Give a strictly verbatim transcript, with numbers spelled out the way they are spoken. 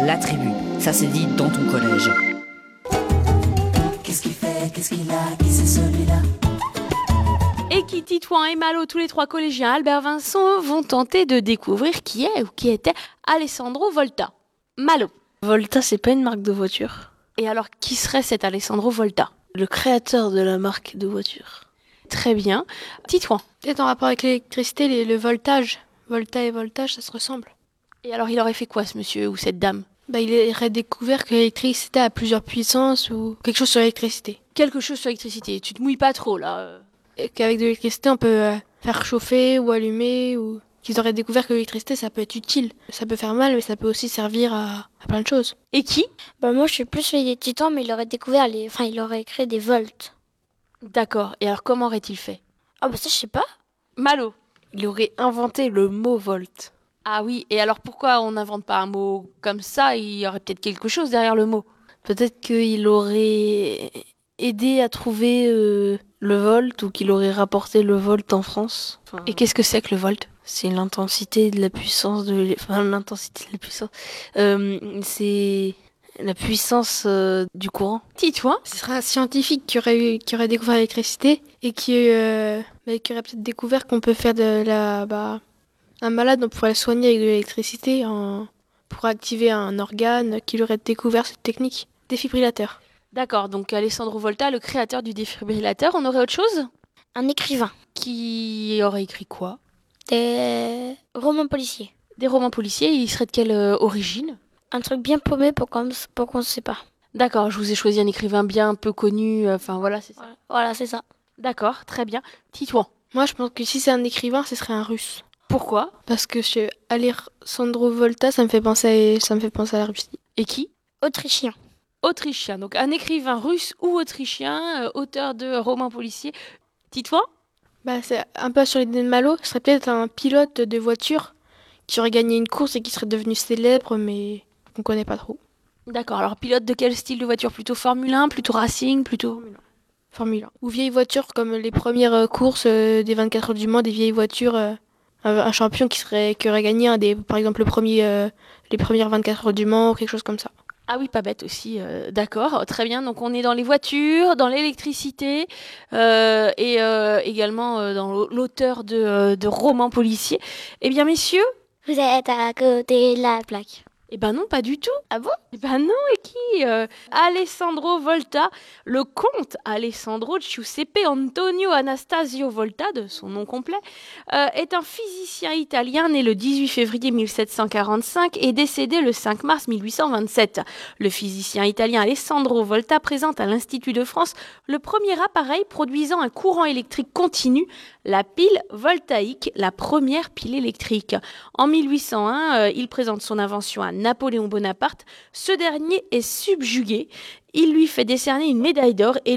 la tribu. Ça s'est dit dans ton collège. Qu'est-ce qu'il fait? Qu'est-ce qu'il a? Qui c'est celui-là? Et qui, Titouan et Malo, tous les trois collégiens Albert Vincent, vont tenter de découvrir qui est ou qui était Alessandro Volta. Malo. Volta, c'est pas une marque de voiture. Et alors, qui serait cet Alessandro Volta? Le créateur de la marque de voiture. Très bien. Titouan. Peut-être en rapport avec l'électricité, les- le voltage. Volta et voltage, ça se ressemble. Et alors, il aurait fait quoi, ce monsieur ou cette dame? Bah, il aurait découvert que l'électricité a plusieurs puissances ou quelque chose sur l'électricité. Quelque chose sur l'électricité. Tu te mouilles pas trop, là. Et qu'avec de l'électricité, on peut euh, faire chauffer ou allumer ou... Qu'ils auraient découvert que l'électricité, ça peut être utile. Ça peut faire mal, mais ça peut aussi servir à, à plein de choses. Et qui? Bah moi je suis plus fait des titans, mais il aurait découvert les, enfin il aurait créé des volts. D'accord. Et alors, comment aurait-il fait? Ah bah ça je sais pas. Malo. Il aurait inventé le mot volt. Ah oui. Et alors, pourquoi on n'invente pas un mot comme ça? Il y aurait peut-être quelque chose derrière le mot. Peut-être qu'il aurait aidé à trouver euh, le volt ou qu'il aurait rapporté le volt en France. Enfin, Et qu'est-ce que c'est que le volt? c'est l'intensité de la puissance de l'é- enfin l'intensité de la puissance. Euh, c'est la puissance euh, du courant. Titouan. Ce serait un scientifique qui aurait, eu, qui aurait découvert l'électricité et qui, euh, bah, qui aurait peut-être découvert qu'on peut faire de la... Bah, un malade, on pourrait le soigner avec de l'électricité en, pour activer un organe, qu'il aurait découvert cette technique. Défibrillateur. D'accord. Donc, Alessandro Volta, le créateur du défibrillateur. On aurait autre chose? Un écrivain. Qui aurait écrit quoi? Des romans policiers. Des romans policiers. Il serait de quelle euh, origine? Un truc bien paumé pour qu'on pour qu'on ne sait pas. D'accord. Je vous ai choisi un écrivain bien peu connu. euh, Enfin, voilà, c'est ça. Voilà, voilà c'est ça. D'accord. Très bien. Titouan. Moi, je pense que si c'est un écrivain, ce serait un russe. Pourquoi? Parce que chez Alessandro Volta, ça me fait penser à, ça me fait penser à la Russie. Et qui? Autrichien. Autrichien. Donc, un écrivain russe ou autrichien, euh, auteur de romans policiers. Titouan? Bah, c'est un peu sur l'idée de Malo. Ce serait peut-être un pilote de voiture qui aurait gagné une course et qui serait devenu célèbre, mais qu'on connaît pas trop. D'accord. Alors, pilote de quel style de voiture? Plutôt Formule un, plutôt Racing, plutôt... Formule un. Ou vieilles voitures comme les premières euh, courses euh, des vingt-quatre heures du Mans, des vieilles voitures. euh, un, un champion qui serait qui aurait gagné un des, par exemple le premier, euh, les premières vingt-quatre heures du Mans ou quelque chose comme ça. Ah oui, pas bête aussi. euh, D'accord. Très bien. Donc, on est dans les voitures, dans l'électricité euh, et euh, également euh, dans l'au- l'auteur de, euh, de romans policiers. Eh bien, messieurs, Vous êtes à côté de la plaque. eh ben non, pas du tout. Ah bon? Eh ben non, et qui euh, Alessandro Volta, le comte Alessandro Giuseppe Antonio Anastasio Volta, de son nom complet, euh, est un physicien italien né le dix-huit février mille sept cent quarante-cinq et décédé le cinq mars mille huit cent vingt-sept. Le physicien italien Alessandro Volta présente à l'Institut de France le premier appareil produisant un courant électrique continu, la pile voltaïque, la première pile électrique. En mille huit cent un, euh, il présente son invention à Napoléon Bonaparte. Ce dernier est subjugué. Il lui fait décerner une médaille d'or et